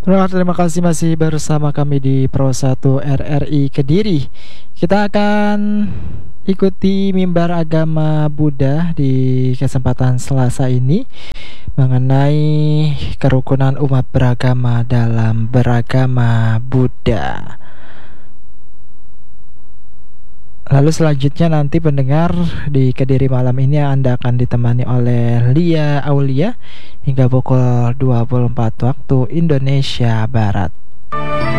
Terima kasih masih bersama kami di Pro 1 RRI Kediri. Kita akan ikuti mimbar agama Buddha di kesempatan Selasa ini mengenai kerukunan umat beragama dalam beragama Buddha. Lalu selanjutnya nanti pendengar di Kediri malam ini Anda akan ditemani oleh Lia Aulia hingga pukul 24 waktu Indonesia Barat.